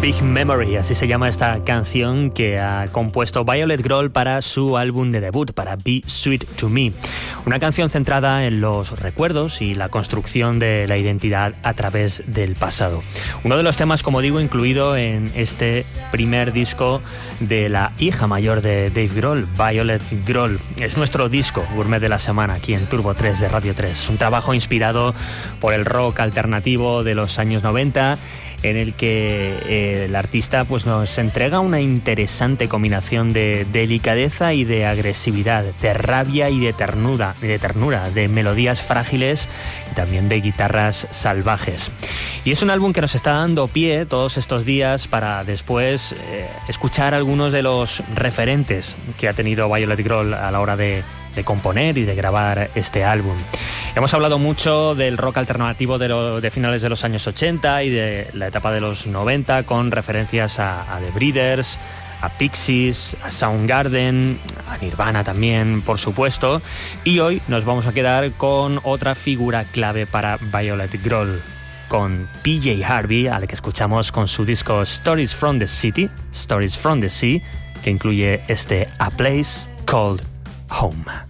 Big Memory, así se llama esta canción que ha compuesto Violet Grohl para su álbum de debut, para Be Sweet to Me. Una canción centrada en los recuerdos y la construcción de la identidad a través del pasado. Uno de los temas, como digo, incluido en este primer disco de la hija mayor de Dave Grohl, Violet Grohl. Es nuestro disco gourmet de la semana aquí en Turbo 3 de Radio 3. Un trabajo inspirado por el rock alternativo de los años 90, en el que el artista pues nos entrega una interesante combinación de delicadeza y de agresividad, de rabia y de ternura, de melodías frágiles y también de guitarras salvajes. Y es un álbum que nos está dando pie todos estos días para después escuchar algunos de los referentes que ha tenido Violet Grohl a la hora de componer y de grabar este álbum. Hemos hablado mucho del rock alternativo de finales de los años 80 y de la etapa de los 90, con referencias a The Breeders, a Pixies, a Soundgarden, a Nirvana también, por supuesto. Y hoy nos vamos a quedar con otra figura clave para Violet Grohl, con PJ Harvey, al que escuchamos con su disco Stories from the City, Stories from the Sea, que incluye este A Place Called Home.